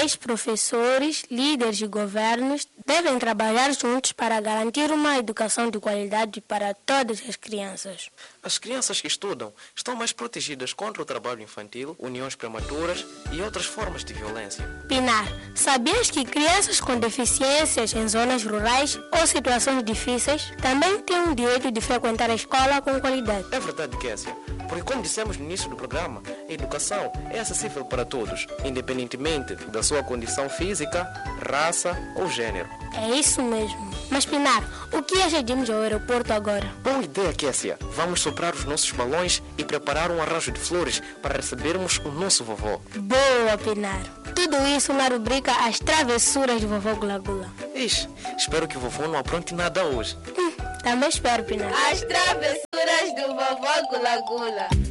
pais, professores, líderes e governos devem trabalhar juntos para garantir uma educação de qualidade para todas as crianças. As crianças que estudam estão mais protegidas contra o trabalho infantil, uniões prematuras e outras formas de violência. Pinar, sabias que crianças com deficiências em zonas rurais ou situações difíceis também têm o direito de frequentar a escola com qualidade? É verdade, Kessia, porque como dissemos no início do programa, a educação é acessível para todos, independentemente da sua condição física, raça ou gênero. É isso mesmo. Mas Pinar, o que achas de irmos ao aeroporto agora? Boa ideia, Kessia. Vamos soprar os nossos balões e preparar um arranjo de flores para recebermos o nosso vovô. Boa, Pinar. Tudo isso na rubrica As Travessuras de Vovó Gula Gula. Ixi, espero que o vovô não apronte nada hoje. Também espero, Pinar. As Travessuras do Vovó Gula Gula.